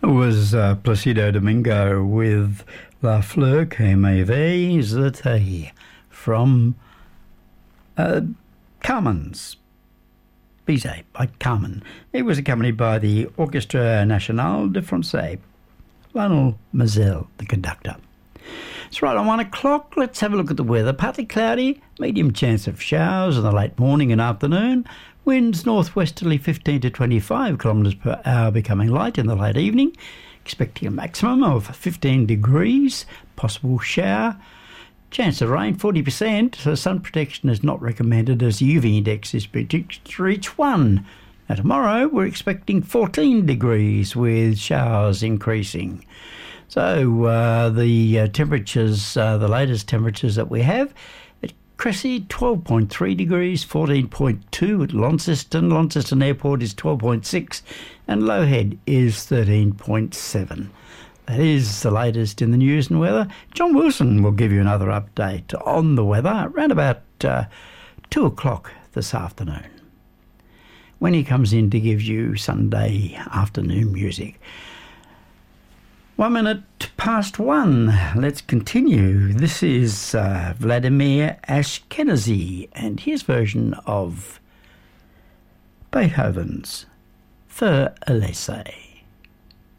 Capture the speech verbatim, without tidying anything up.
It was uh, Placido Domingo with La Fleur que m'avait jeté from uh, Carmen's Bizet by Carmen. It was accompanied by the Orchestra Nationale de France. Lionel Mazel, the conductor. It's right on one o'clock. Let's have a look at the weather. Partly cloudy, medium chance of showers in the late morning and afternoon. Winds northwesterly fifteen to twenty-five kilometres per hour, becoming light in the late evening. Expecting a maximum of fifteen degrees. Possible shower. Chance of rain forty percent. So sun protection is not recommended as the U V index is predicted to reach one. Now tomorrow we're expecting fourteen degrees with showers increasing. So uh, the uh, temperatures, uh, the latest temperatures that we have, at Cressy twelve point three degrees, fourteen point two at Launceston. Launceston Airport is twelve point six and Lowhead is thirteen point seven. That is the latest in the news and weather. John Wilson will give you another update on the weather around about uh, two o'clock this afternoon, when he comes in to give you Sunday afternoon music. One minute past one. Let's continue. This is uh, Vladimir Ashkenazy and his version of Beethoven's Für Elise.